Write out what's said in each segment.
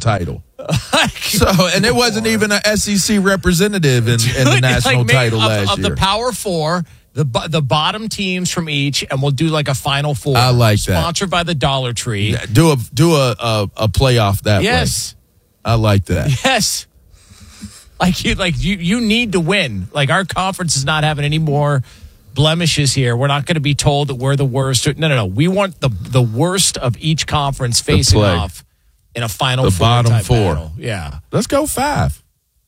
title. And it wasn't even an SEC representative in the national title last year. Of the Power Four, the bottom teams from each, and we'll do like a Final Four. I like that. Sponsored by the Dollar Tree. Yeah, do a playoff that way. Yes. I like that. Yes. You need to win. Like, our conference is not having any more blemishes here. We're not going to be told that we're the worst. No. We want the worst of each conference facing off in a Final Four. The bottom four. Battle. Yeah. Let's go 5.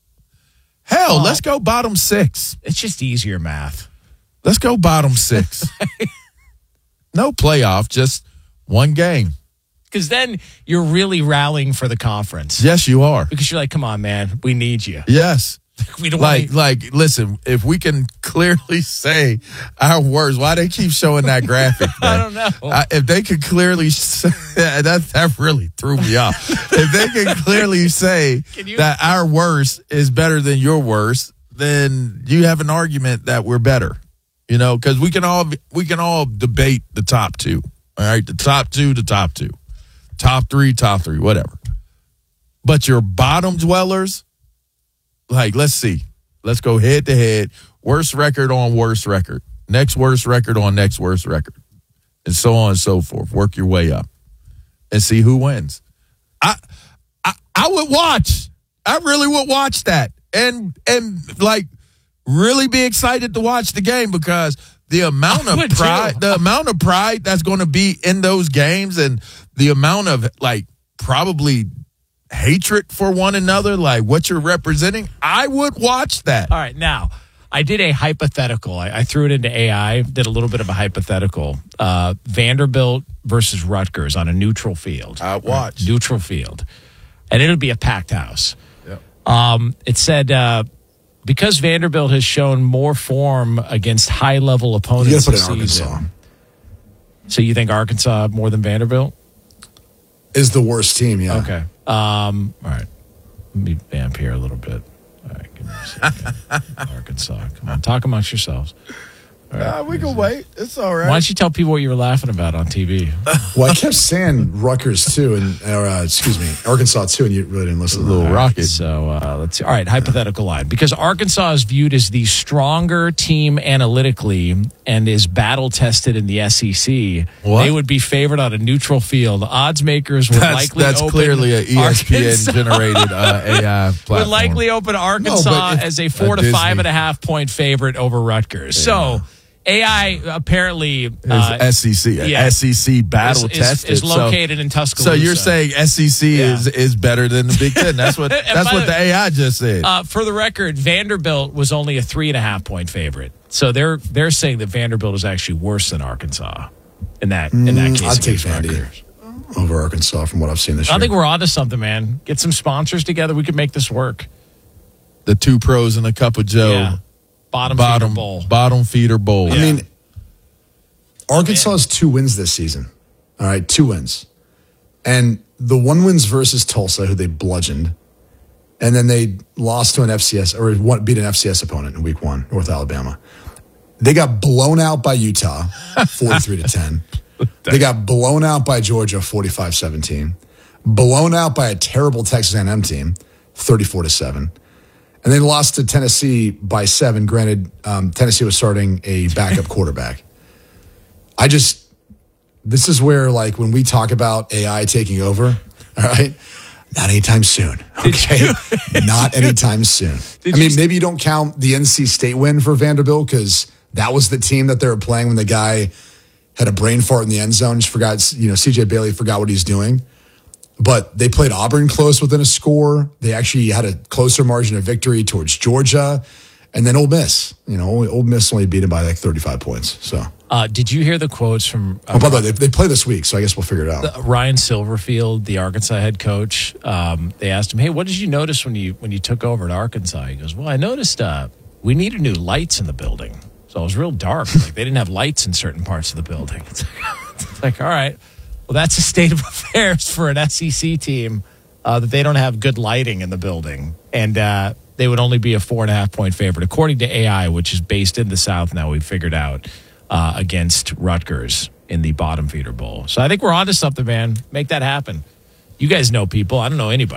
Hell, let's go bottom 6. It's just easier math. Let's go bottom 6. No playoff, just one game. Because then you're really rallying for the conference. Yes, you are. Because you're like, come on, man, we need you. Yes. We don't listen, if we can clearly say our worst, why they keep showing that graphic? I don't know. If they could clearly say, that really threw me off. If they can clearly say that our worst is better than your worst, then you have an argument that we're better. You know, because we can all debate the top 2. All right, the top 2, top 3, whatever. But your bottom dwellers, like, let's see. Let's go head to head. Worst record on worst record. Next worst record on next worst record. And so on and so forth. Work your way up and see who wins. I would watch. I really would watch that. And like, really be excited to watch the game, because the amount of pride that's going to be in those games, and the amount of, like, probably hatred for one another, like what you're representing, I would watch that. All right, now, I did a hypothetical. I threw it into AI, did a little bit of a hypothetical. Vanderbilt versus Rutgers on a neutral field. I watch. Neutral field. And it'll be a packed house. Yep. It said, because Vanderbilt has shown more form against high-level opponents this season. Arkansas. So you think Arkansas more than Vanderbilt? Is the worst team, yeah. Okay. All right. Let me vamp here a little bit. All right, give me a second. Arkansas. Come on, talk amongst yourselves. Right, we can wait. It's all right. Why don't you tell people what you were laughing about on TV? Well, I kept saying Rutgers too, Arkansas too, and you really didn't listen. A little rocket. So let's see. All right, hypothetical line. Because Arkansas is viewed as the stronger team analytically and is battle tested in the SEC, they would be favored on a neutral field. Odds makers would likely that's open clearly an ESPN generated AI platform. Would likely open Arkansas as a 4 to 5.5 point favorite over Rutgers. Yeah. So AI apparently SEC battle tested is located in Tuscaloosa. So you're saying SEC is better than the Big Ten? That's what the AI just said. For the record, Vanderbilt was only a 3.5 point favorite. So they're saying that Vanderbilt is actually worse than Arkansas in that case. I'd take Vandy over Arkansas from what I've seen this year. I think we're onto something, man. Get some sponsors together. We could make this work. The 2 pros and a cup of Joe. Yeah. Bottom bowl. Bottom feeder bowl. I mean, Arkansas has 2 wins this season. All right, 2 wins. And the 1 wins versus Tulsa, who they bludgeoned. And then they lost to an FCS, or beat an FCS opponent in week 1, North Alabama. They got blown out by Utah, 43-10. They got blown out by Georgia, 45-17. Blown out by a terrible Texas A&M team, 34-7. And they lost to Tennessee by 7. Granted, Tennessee was starting a backup quarterback. This is where, like, when we talk about AI taking over, all right, not anytime soon, okay? Not anytime soon. Maybe you don't count the NC State win for Vanderbilt, because that was the team that they were playing when the guy had a brain fart in the end zone. Just forgot, CJ Bailey forgot what he's doing. But they played Auburn close within a score. They actually had a closer margin of victory towards Georgia. And then Ole Miss. Ole Miss only beat them by like 35 points. So, did you hear the quotes from... by the way, they play this week, so I guess we'll figure it out. Ryan Silverfield, the Arkansas head coach, they asked him, hey, what did you notice when you took over at Arkansas? He goes, well, I noticed we needed new lights in the building. So it was real dark. Like, they didn't have lights in certain parts of the building. It's like, all right. Well, that's a state of affairs for an SEC team, that they don't have good lighting in the building. And they would only be a 4.5 point favorite, according to AI, which is based in the South now, we've figured out, against Rutgers in the bottom feeder bowl. So I think we're onto something, man. Make that happen. You guys know people. I don't know anybody.